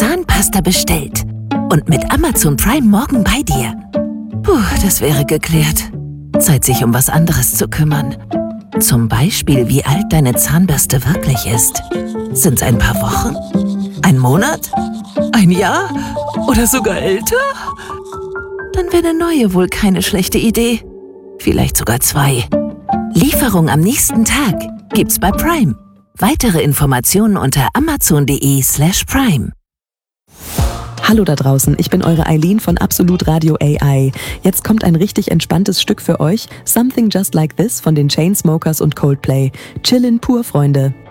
Zahnpasta bestellt und mit Amazon Prime morgen bei dir. Puh, das wäre geklärt. Zeit, sich um was anderes zu kümmern. Zum Beispiel, wie alt deine Zahnbürste wirklich ist. Sind's ein paar Wochen? Ein Monat? Ein Jahr? Oder sogar älter? Dann wäre eine neue wohl keine schlechte Idee. Vielleicht sogar 2. Lieferung am nächsten Tag gibt's bei Prime. Weitere Informationen unter amazon.de/prime. Hallo da draußen, ich bin eure Eileen von Absolut Radio AI. Jetzt kommt ein richtig entspanntes Stück für euch, Something Just Like This von den Chainsmokers und Coldplay. Chillin' pur, Freunde.